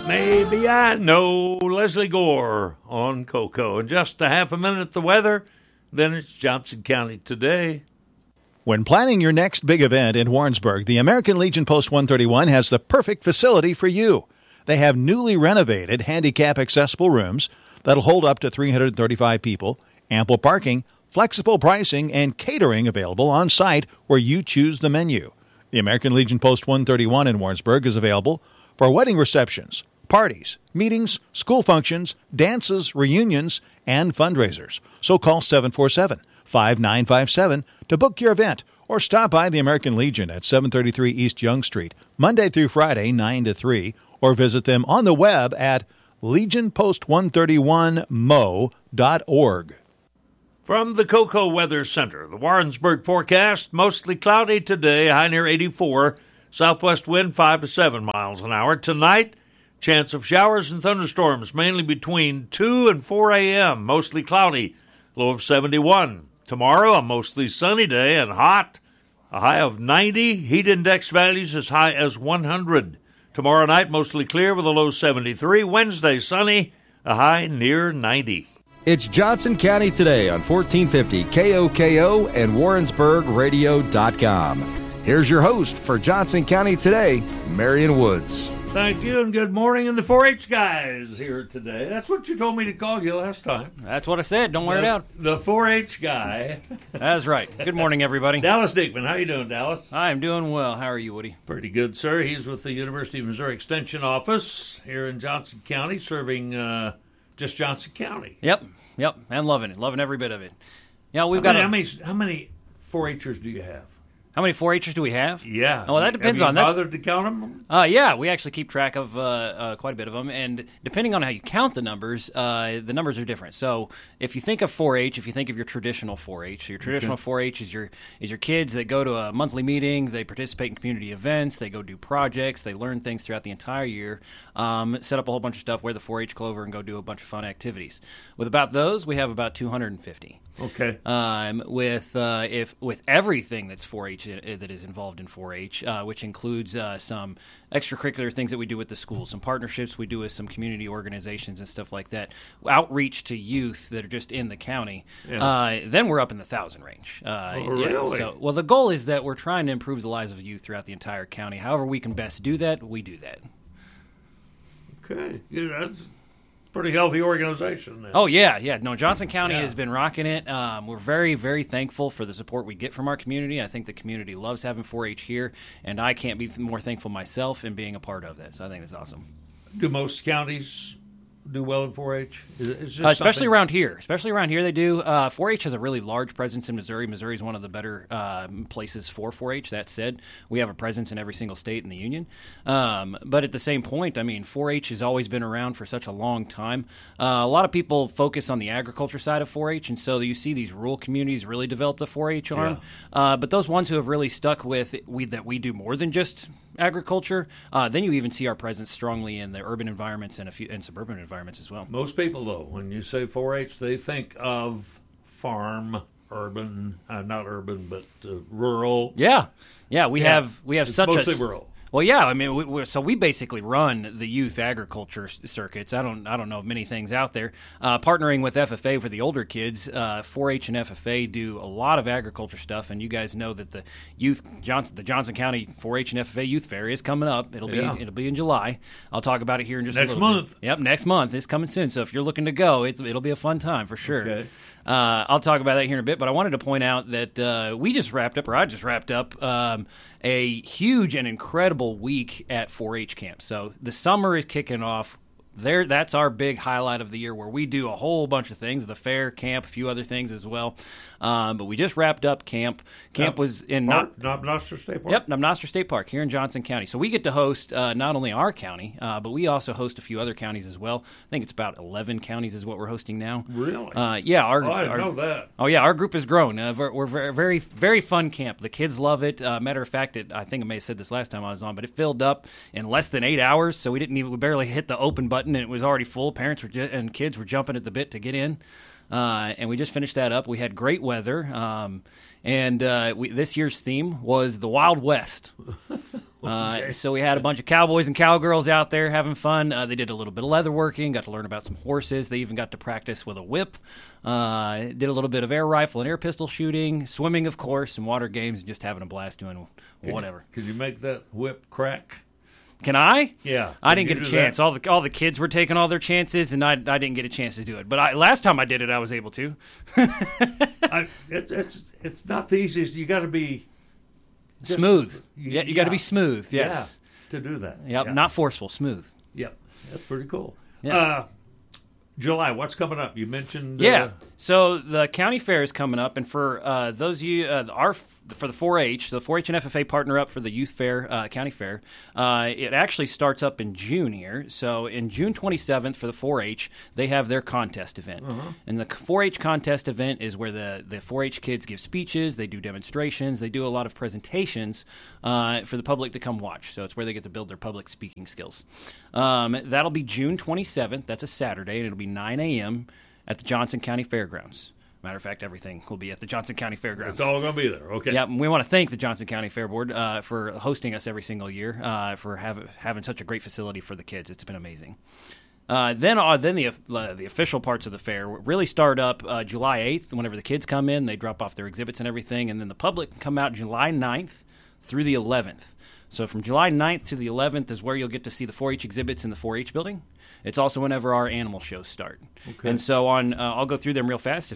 Maybe I know Leslie Gore on Coco. In just a half a minute, the weather, then it's Johnson County Today. When planning your next big event in Warrensburg, the American Legion Post 131 has the perfect facility for you. They have newly renovated handicap-accessible rooms that'll hold up to 335 people, ample parking, flexible pricing, and catering available on site where you choose the menu. The American Legion Post 131 in Warrensburg is available for wedding receptions, parties, meetings, school functions, dances, reunions, and fundraisers. So call 747-5957 to book your event or stop by the American Legion at 733 East Young Street, Monday through Friday, 9 to 3, or visit them on the web at legionpost131mo.org. From the Coco Weather Center, the Warrensburg forecast, mostly cloudy today, high near 84, southwest wind 5 to 7 miles an hour. Tonight, chance of showers and thunderstorms, mainly between 2 and 4 a.m., mostly cloudy, low of 71. Tomorrow, a mostly sunny day and hot, a high of 90, heat index values as high as 100. Tomorrow night, mostly clear with a low 73. Wednesday, sunny, a high near 90. It's Johnson County Today on 1450 KOKO and WarrensburgRadio.com. Here's your host for Johnson County Today, Marion Woods. Thank you, and good morning. And the 4-H guys here today. That's what you told me to call you last time. That's what I said. Don't wear it out. The 4-H guy. That's right. Good morning, everybody. Dallas Dickman. How you doing, Dallas? I'm doing well. How are you, Woody? Pretty good, sir. He's with the University of Missouri Extension Office here in Johnson County, serving just Johnson County. Yep, and loving it. Loving every bit of it. Yeah, how many 4-Hers do you have? How many 4-Hers do we have? Yeah. Oh, well, that depends have on you bothered to count them? Yeah, we actually keep track of quite a bit of them, and depending on how you count the numbers are different. So, if you think of 4-H, if you think of your traditional 4-H, your traditional 4-H is your kids that go to a monthly meeting, they participate in community events, they go do projects, they learn things throughout the entire year, set up a whole bunch of stuff, wear the 4-H clover, and go do a bunch of fun activities. With about those, we have about 250. Okay. With everything that's 4-H that is involved in 4-H, which includes some extracurricular things that we do with the school, some partnerships we do with some community organizations and stuff like that, outreach to youth that are just in the county. Yeah. Then we're up in the 1,000 range. Really? Yeah, well, the goal is that we're trying to improve the lives of youth throughout the entire county. However we can best do that, we do that. Okay. Yeah, that's pretty healthy organization then. Oh, yeah. No, Johnson County has been rocking it. We're very, very thankful for the support we get from our community. I think the community loves having 4-H here, and I can't be more thankful myself in being a part of that. So I think it's awesome. Do most counties do well in 4-H? Especially around here. They do. 4-H has a really large presence in Missouri. Missouri is one of the better places for 4-H. That said, we have a presence in every single state in the union. But at the same point, 4-H has always been around for such a long time. A lot of people focus on the agriculture side of 4-H, and so you see these rural communities really develop the 4-H arm. Yeah. But those ones who have really stuck with that we do more than just agriculture, then you even see our presence strongly in the urban environments and suburban environments as well. Most people, though, when you say 4-H, they think of farm, urban, not urban, but rural. Yeah. We have such mostly rural. Well, yeah, we basically run the youth agriculture circuits. I don't know of many things out there. Partnering with FFA for the older kids, 4-H and FFA do a lot of agriculture stuff, and you guys know that the Johnson County 4-H and FFA Youth Fair is coming up. It'll be in July. I'll talk about it here in just next a little month. Bit. Yep, next month. It's coming soon. So if you're looking to go, it'll be a fun time for sure. Okay. I'll talk about that here in a bit, but I wanted to point out that I just wrapped up a huge and incredible week at 4-H camp. So the summer is kicking off. That's our big highlight of the year, where we do a whole bunch of things, the fair, camp, a few other things as well. But we just wrapped up camp. Camp was in Knob-Noster State Park. Yep, Knob-Noster State Park here in Johnson County. So we get to host not only our county, but we also host a few other counties as well. I think it's about 11 counties is what we're hosting now. Really? Yeah. I didn't know that. Oh, yeah, our group has grown. We're very, very, very fun camp. The kids love it. Matter of fact, I think I may have said this last time I was on, but it filled up in less than 8 hours, so we barely hit the open button, and it was already full. Parents and kids were jumping at the bit to get in. And we just finished that up. We had great weather. And this year's theme was the Wild West. Okay. So we had a bunch of cowboys and cowgirls out there having fun. They did a little bit of leather working, got to learn about some horses. They even got to practice with a whip. Did a little bit of air rifle and air pistol shooting, swimming, of course, and water games, and just having a blast doing whatever. Could you make that whip crack? Can I? Yeah. I didn't get a chance. That? All the kids were taking all their chances, and I didn't get a chance to do it. But last time I did it, I was able to. It's not the easiest. You got to be smooth. You got to be smooth. Yes. Yeah, to do that. Yep. Yeah. Not forceful. Smooth. Yep. That's pretty cool. Yeah. July, what's coming up? You mentioned... So the county fair is coming up, and for those of you, for the 4-H, the 4-H and FFA partner up for the youth fair, county fair. It actually starts up in June here. So in June 27th for the 4-H, they have their contest event. And the 4-H contest event is where the 4-H kids give speeches, they do demonstrations, they do a lot of presentations for the public to come watch. So it's where they get to build their public speaking skills. That'll be June 27th. That's a Saturday, and it'll be 9 a.m. at the Johnson County Fairgrounds. Matter of fact, everything will be at the Johnson County Fairgrounds. It's all going to be there. Okay. Yeah, we want to thank the Johnson County Fair Board for hosting us every single year, for having such a great facility for the kids. It's been amazing. Then the official parts of the fair really start up July 8th. Whenever the kids come in, they drop off their exhibits and everything, and then the public can come out July 9th through the 11th. So from July 9th to the 11th is where you'll get to see the 4-H exhibits in the 4-H building. It's also whenever our animal shows start. Okay. And so I'll go through them real fast.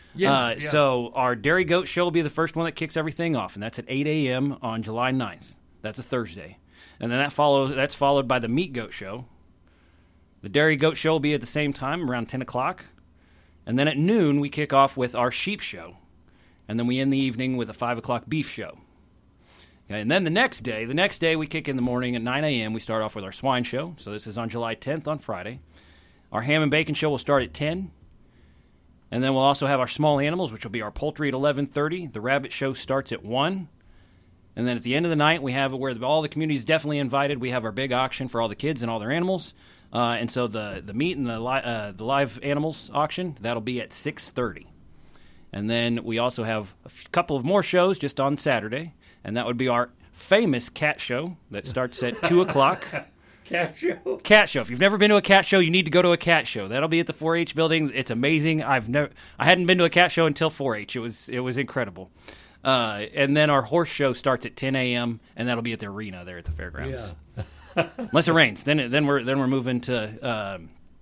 So our dairy goat show will be the first one that kicks everything off, and that's at 8 a.m. on July 9th. That's a Thursday. And then that's followed by the meat goat show. The dairy goat show will be at the same time, around 10 o'clock. And then at noon, we kick off with our sheep show. And then we end the evening with a 5 o'clock beef show. Okay, and then the next day we kick in the morning at 9 a.m. We start off with our swine show. So this is on July 10th on Friday. Our ham and bacon show will start at 10. And then we'll also have our small animals, which will be our poultry at 11:30. The rabbit show starts at 1. And then at the end of the night, we have where all the community is definitely invited. We have our big auction for all the kids and all their animals. And so the meat and the live animals auction, that'll be at 6:30. And then we also have a couple of more shows just on Saturday. And that would be our famous cat show that starts at 2 o'clock. Cat show? Cat show. If you've never been to a cat show, you need to go to a cat show. That'll be at the 4-H building. It's amazing. I hadn't been to a cat show until 4-H. It was incredible. And then our horse show starts at 10 a.m. and that'll be at the arena there at the fairgrounds. Yeah. Unless it rains, then we're moving to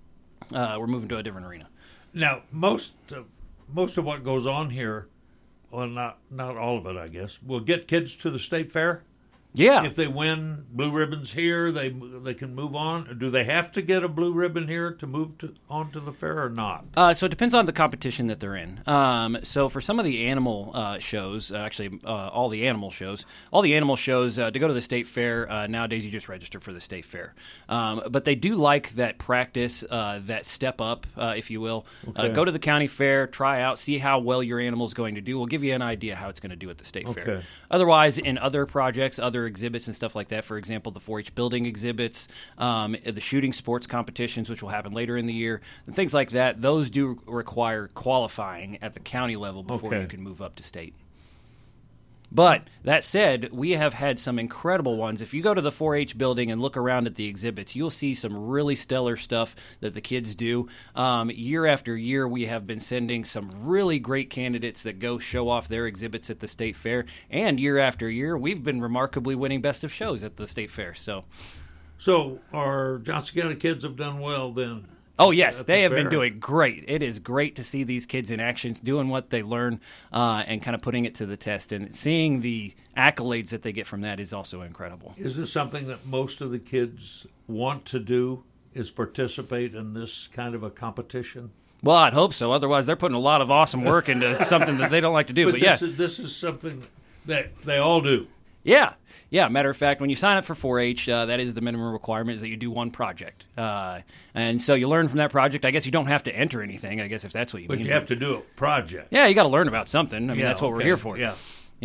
a different arena. Now, most of what goes on here, well, not all of it, I guess, will get kids to the state fair. Yeah. If they win blue ribbons here, they can move on. Do they have to get a blue ribbon here to move on to the fair or not? So it depends on the competition that they're in. So for some of the animal shows, all the animal shows, to go to the state fair, nowadays you just register for the state fair. But they do like that practice, that step up, if you will. Okay. Go to the county fair, try out, see how well your animal's going to do. We'll give you an idea how it's going to do at the state fair. Otherwise, in other projects, other exhibits and stuff like that, for example, the 4-H building exhibits, the shooting sports competitions, which will happen later in the year, and things like that, those do require qualifying at the county level before you can move up to state. But that said, we have had some incredible ones. If you go to the 4-H building and look around at the exhibits, you'll see some really stellar stuff that the kids do. Year after year, we have been sending some really great candidates that go show off their exhibits at the state fair. And year after year, we've been remarkably winning best of shows at the state fair. So our Johnson County kids have done well then? Oh, yes, they have been doing great. It is great to see these kids in action, doing what they learn and kind of putting it to the test. And seeing the accolades that they get from that is also incredible. Is this something that most of the kids want to do, is participate in this kind of a competition? Well, I'd hope so. Otherwise, they're putting a lot of awesome work into something that they don't like to do. But this is something that they all do. Yeah. Matter of fact, when you sign up for 4-H, that is the minimum requirement is that you do one project. And so you learn from that project. I guess you don't have to enter anything, I guess, if that's what you mean. But you have to do a project. Yeah, you got to learn about something. I mean, that's what we're here for. Yeah.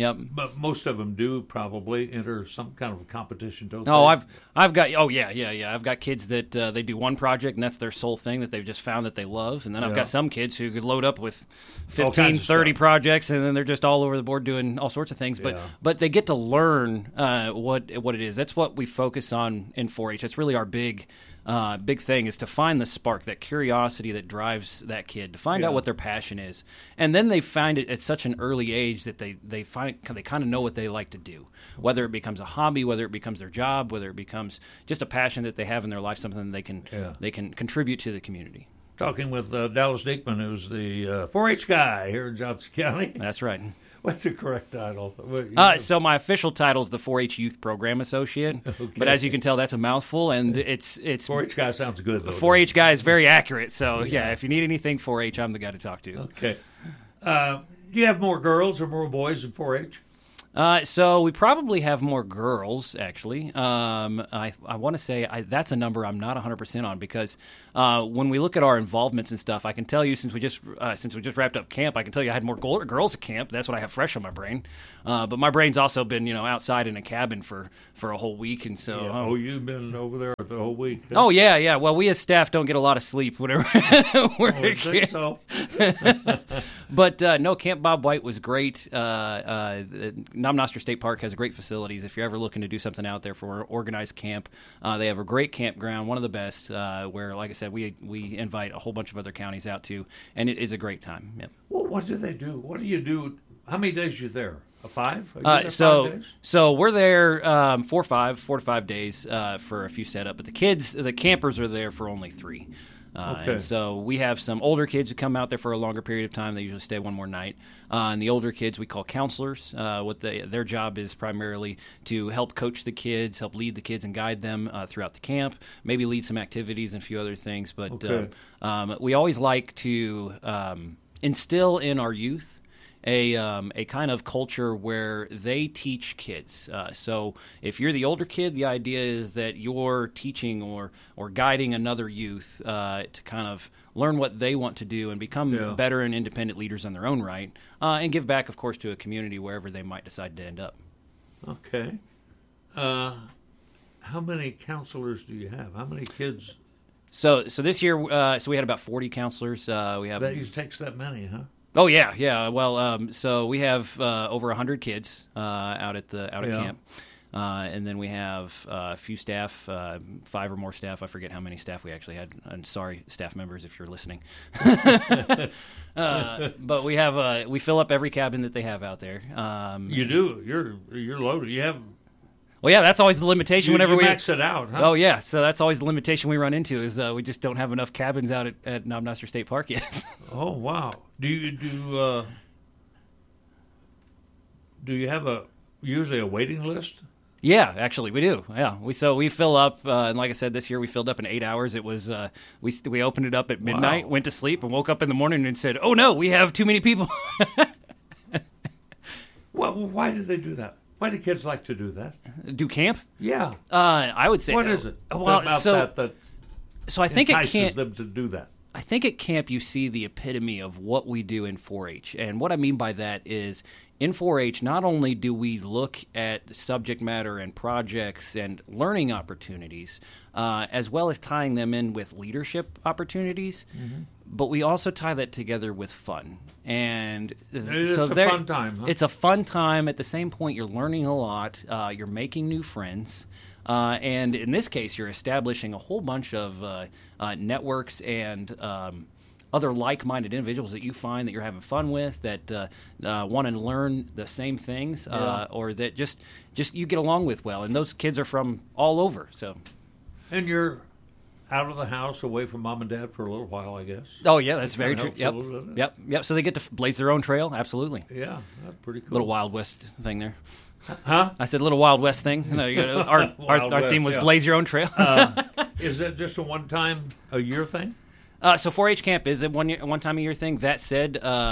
Yep. But most of them do probably enter some kind of competition, don't they? Oh, I've got I've got kids that they do one project and that's their sole thing that they've just found that they love, and then I've got some kids who could load up with 15, 30 projects, and then they're just all over the board doing all sorts of things. But they get to learn what it is. That's what we focus on in 4-H. That's really our big thing, is to find the spark, that curiosity that drives that kid, to find out what their passion is, and then they find it at such an early age that they kind of know what they like to do, whether it becomes a hobby, whether it becomes their job, whether it becomes just a passion that they have in their life, something they can contribute to the community. Talking with Dallas Diekman, who's the 4-H guy here in Johnson County. That's right. What's the correct title? So my official title is the 4-H Youth Program Associate, but as you can tell, that's a mouthful, and it's 4-H guy sounds good, though. 4-H guy is very accurate, so if you need anything 4-H, I'm the guy to talk to. Okay. Do you have more girls or more boys in 4-H? So we probably have more girls, actually. I want to say that's a number I'm not 100% on, because when we look at our involvements and stuff, I can tell you since we just wrapped up camp, I can tell you I had more girls at camp. That's what I have fresh on my brain. But my brain's also been outside in a cabin for a whole week, and so you've been over there the whole week. Huh? Oh yeah. Well, we as staff don't get a lot of sleep whenever we're at camp. So. But no, Camp Bob White was great. Nomnoster State Park has great facilities. If you're ever looking to do something out there for an organized camp, they have a great campground, one of the best, where, like I said, we invite a whole bunch of other counties out to, and it is a great time. Yep. Well, what do they do? What do you do? How many days are you there? 5? 5 days? So we're there 4 to 5 days for a few setup, but the campers are there for only 3. And so we have some older kids who come out there for a longer period of time. They usually stay one more night. And the older kids we call counselors. Their job is primarily to help coach the kids, help lead the kids and guide them throughout the camp, maybe lead some activities and a few other things. But we always like to instill in our youth a kind of culture where they teach kids. So if you're the older kid, the idea is that you're teaching or guiding another youth to kind of learn what they want to do and become better and independent leaders on their own right, and give back, of course, to a community wherever they might decide to end up. Okay. How many counselors do you have? How many kids? So this year, we had about 40 counselors. That takes that many, huh? Oh yeah. Well, so we have over 100 kids out at camp, and then we have a few staff, 5 or more staff. I forget how many staff we actually had. I'm sorry, staff members, if you're listening. But we fill up every cabin that they have out there. You do. You're loaded. You have. Well, yeah, that's always the limitation. Whenever we max it out, huh? Oh, yeah. So that's always the limitation we run into is we just don't have enough cabins out at Nomnoster State Park yet. Oh, wow. Do you have usually a waiting list? Yeah, actually, we do. Yeah, we fill up, and like I said, this year we filled up in 8 hours. It was we opened it up at midnight, went to sleep, and woke up in the morning and said, "Oh no, we have too many people." Well, why do they do that? Why do kids like to do that? Do camp? Yeah. I would say. What is it about that I think entices them to do that? I think at camp you see the epitome of what we do in 4-H. And what I mean by that is in 4-H, not only do we look at subject matter and projects and learning opportunities, as well as tying them in with leadership opportunities, but we also tie that together with fun. And it's a fun time, huh? It's a fun time. At the same point, you're learning a lot. You're making new friends. And in this case, you're establishing a whole bunch of networks and other like-minded individuals that you find that you're having fun with, that want to learn the same things, or that just you get along with well. And those kids are from all over. So, and you're out of the house, away from mom and dad for a little while, I guess. Oh yeah, that's very true. Yep. So they get to blaze their own trail. Absolutely. Yeah, that's pretty cool. Little Wild West thing there. Huh? I said little Wild West thing. Our theme was blaze your own trail. Is that just a one-time a year thing? So 4-H camp is a one time a year thing. That said,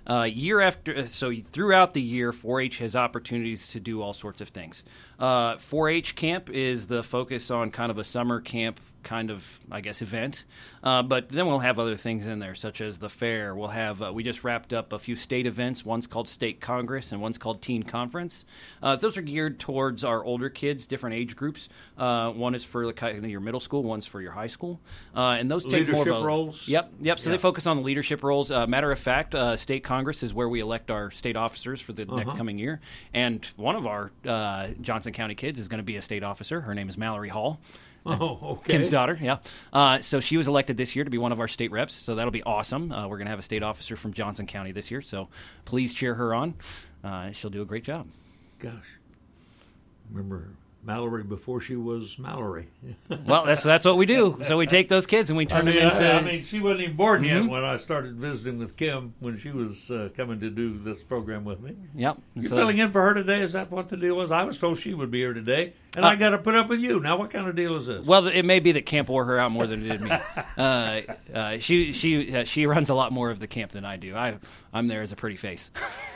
Throughout the year, 4-H has opportunities to do all sorts of things. 4-H camp is the focus on kind of a summer camp kind of, I guess, event. But then we'll have other things in there, such as the fair. We'll have, we just wrapped up a few state events. One's called State Congress and one's called Teen Conference. Those are geared towards our older kids, different age groups. One is for your middle school, one's for your high school. And those take more of roles? Yep. So they focus on the leadership roles. Matter of fact, State Congress is where we elect our state officers for the next coming year. And one of our Johnson County kids is going to be a state officer. Her name is Mallory Hall. Oh, okay. Kim's daughter, yeah. So she was elected this year to be one of our state reps, so that'll be awesome. We're going to have a state officer from Johnson County this year, so please cheer her on. She'll do a great job. Gosh. Remember Mallory before she was Mallory. Well, that's what we do. So we take those kids and we turn them into... I mean, she wasn't even born yet when I started visiting with Kim when she was coming to do this program with me. Yep. You're filling in for her today? Is that what the deal is? I was told she would be here today, and I got to put up with you. Now, what kind of deal is this? Well, it may be that camp wore her out more than it did me. She runs a lot more of the camp than I do. I'm there as a pretty face.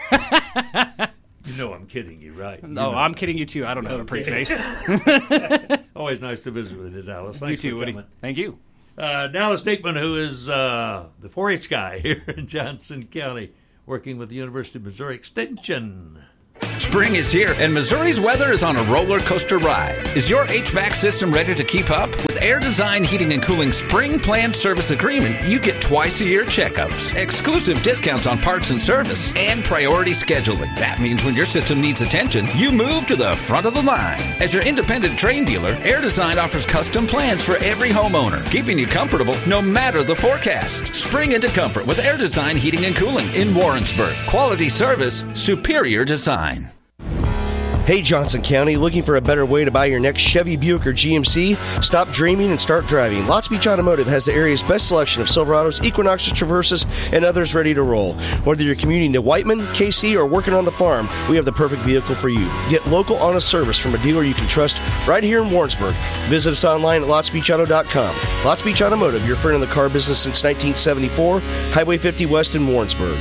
You know I'm kidding you, right? No, I'm kidding you, too. I don't have a pretty face. Always nice to visit with you, Dallas. Thanks you too, for Woody. coming. Thank you. Dallas Diekman, who is the 4-H guy here in Johnson County, working with the University of Missouri Extension. Spring is here, and Missouri's weather is on a roller coaster ride. Is your HVAC system ready to keep up? With Air Design Heating and Cooling Spring Planned Service Agreement, you get twice-a-year checkups, exclusive discounts on parts and service, and priority scheduling. That means when your system needs attention, you move to the front of the line. As your independent Trane dealer, Air Design offers custom plans for every homeowner, keeping you comfortable no matter the forecast. Spring into comfort with Air Design Heating and Cooling in Warrensburg. Quality service, superior design. Hey Johnson County, looking for a better way to buy your next Chevy, Buick, or GMC? Stop dreaming and start driving. Lots Beach Automotive has the area's best selection of Silverados, Equinoxes, Traverses, and others ready to roll. Whether you're commuting to Whiteman, KC, or working on the farm, we have the perfect vehicle for you. Get local, honest service from a dealer you can trust right here in Warrensburg. Visit us online at lotsbeachauto.com. Lots Beach Automotive, your friend in the car business since 1974, Highway 50 West in Warrensburg.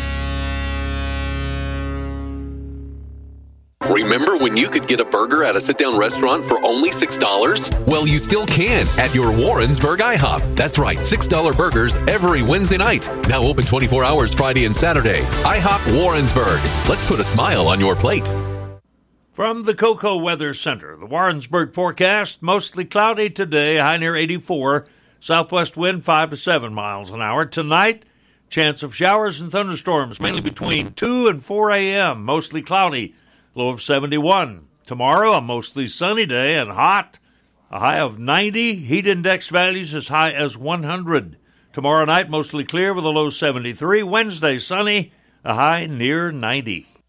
Remember when you could get a burger at a sit-down restaurant for only $6? Well, you still can at your Warrensburg IHOP. That's right, $6 burgers every Wednesday night. Now open 24 hours Friday and Saturday. IHOP Warrensburg. Let's put a smile on your plate. From the Cocoa Weather Center, the Warrensburg forecast, mostly cloudy today, high near 84, southwest wind 5 to 7 miles an hour. Tonight, chance of showers and thunderstorms, mainly between 2 and 4 a.m., mostly cloudy. Low of 71. Tomorrow, a mostly sunny day and hot. A high of 90. Heat index values as high as 100. Tomorrow night, mostly clear with a low 73. Wednesday, sunny. A high near 90.